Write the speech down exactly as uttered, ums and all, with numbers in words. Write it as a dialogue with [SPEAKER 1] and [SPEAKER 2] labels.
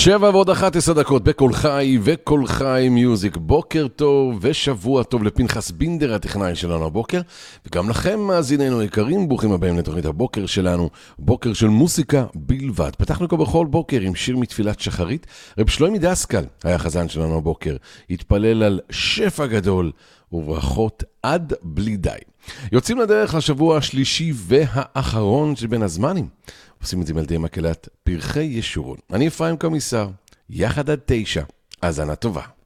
[SPEAKER 1] שבע ועוד אחת עשר דקות בכל חי וכל חי מיוזיק. בוקר טוב ושבוע טוב לפנחס בינדר הטכנאי שלנו הבוקר, וגם לכם מאזיננו יקרים, ברוכים הבאים לתוכנית הבוקר שלנו, בוקר של מוסיקה בלבד. פתחנו כבר בכל בוקר עם שיר מתפילת שחרית. רב שלוימי דסקל היה חזן שלנו הבוקר, התפלל על שפע גדול וברכות עד בלי די. יוצאים לדרך לשבוע השלישי והאחרון שבין הזמנים, עושים את זה מלדי מקהלת פרחי ישורון. אני אפרים קמיסר, יחד עד תשע, האזנה טובה.